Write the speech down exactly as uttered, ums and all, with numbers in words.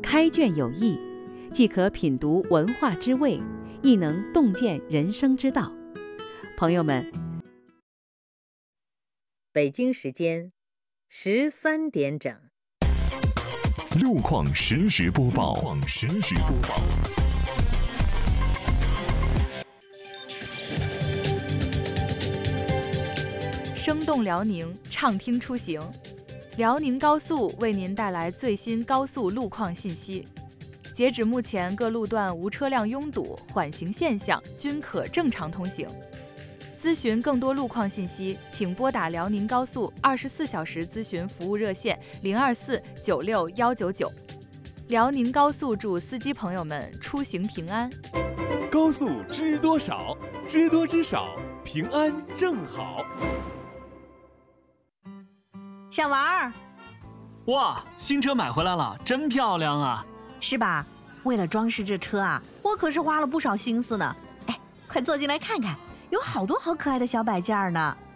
开卷有益，既可品读文化之味，亦能洞见人生之道。朋友们， 北京时间十三点整。 路况实时播报。路况实时播报。 生动辽宁，畅听出行。辽宁高速为您带来最新高速路况信息。截止目前，各路段无车辆拥堵，缓行现象均可正常通行。咨询更多路况信息，请拨打辽宁高速二十四小时咨询服务热线零二四九六幺九九。辽宁高速祝司机朋友们出行平安。 高速知多少？知多知少，平安正好。 小王儿， 哇，新车买回来了，真漂亮啊！ 是吧？为了装饰这车啊，我可是花了不少心思呢。哎，快坐进来看看，有好多好可爱的小摆件呢。